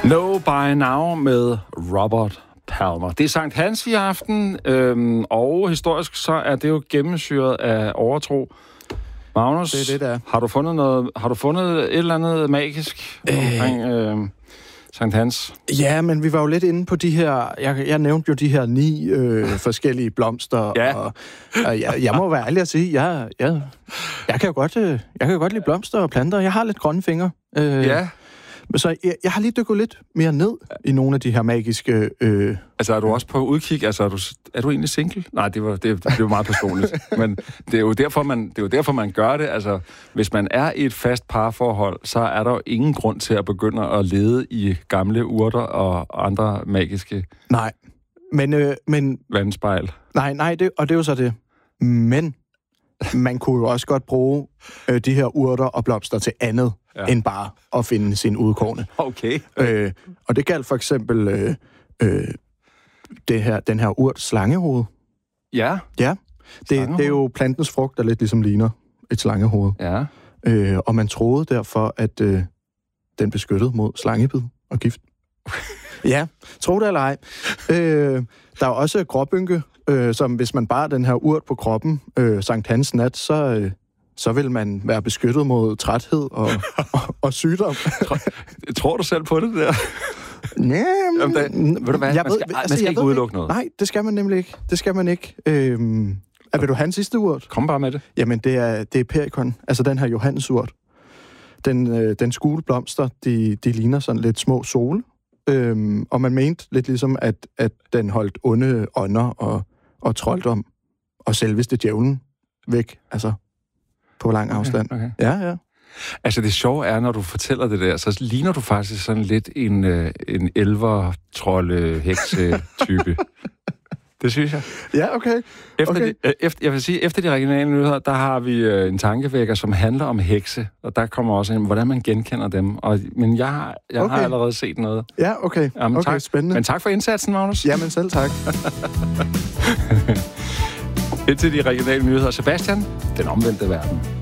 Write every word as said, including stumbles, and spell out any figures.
No By Now med Robert Palmer. Det er Sankt Hans i aften, øhm, og historisk så er det jo gennemsyret af overtro. Magnus, det er det, der. Har du fundet noget, har du fundet et eller andet magisk øh. omkring øh, Sankt Hans? Ja, men vi var jo lidt inde på de her, jeg, jeg nævnte jo de her ni øh, forskellige blomster, ja. og, og jeg, jeg må være ærlig at sige, jeg, jeg, jeg kan jo godt, øh, jeg kan jo godt lide blomster og planter, jeg har lidt grønne fingre. Øh, ja. Så jeg, jeg har lige dykket lidt mere ned i nogle af de her magiske... Øh... Altså, er du også på udkig? Altså, er du, er du egentlig single? Nej, det var, det, det var meget personligt. Men det er, jo derfor, man, det er jo derfor, man gør det. Altså, hvis man er i et fast parforhold, så er der jo ingen grund til at begynde at lede i gamle urter og andre magiske... Nej, men... Øh, men... vandspejl. Nej, nej, det, og det er jo så det. Men man kunne jo også godt bruge øh, de her urter og blomster til andet, ja. End bare at finde sin udkårne. Okay. Øh, og det galt for eksempel øh, øh, det her, den her urt slangehoved. Ja? Ja. Det, det er jo plantens frugt, der lidt ligesom ligner et slangehoved. Ja. Øh, og man troede derfor, at øh, den beskyttede mod slangebid og gift. Ja, tro det eller ej. Øh, der er også gråbynke, øh, som hvis man bar den her urt på kroppen, øh, Sankt Hans nat, så... Øh, så vil man være beskyttet mod træthed og, og, og sygdom. Tror du selv på det der? Nej, Jamen, det, ved du hvad? Jeg man skal, ved, altså, man skal ikke udelukke ikke. noget. Nej, det skal man nemlig ikke. Det skal man ikke. Øhm, er, vil du have en sidste urt? Kom bare med det. Jamen, det er, det er perikon. Altså den her Johannesurt. Den, øh, den skule blomster, de, de ligner sådan lidt små sole. Øhm, og man mente lidt ligesom, at, at den holdt onde ånder og, og trolddom og selveste djævlen væk. Altså... på lang afstand. Okay, okay. Ja, ja. Altså, det sjove er, når du fortæller det der, så ligner du faktisk sådan lidt en, øh, en elver-trolde-hekse-type. Det synes jeg. Ja, okay. Efter okay. De, efter, jeg vil sige, efter de regionale nyheder, der har vi øh, en tankevækker, som handler om hekse, og der kommer også ind, hvordan man genkender dem. Og, men jeg, har, jeg okay. har allerede set noget. Ja, okay. Jamen, okay, tak. Spændende. Men tak for indsatsen, Magnus. Jamen, selv tak. Indtil de regionale nyheder. Sebastian, den omvendte verden.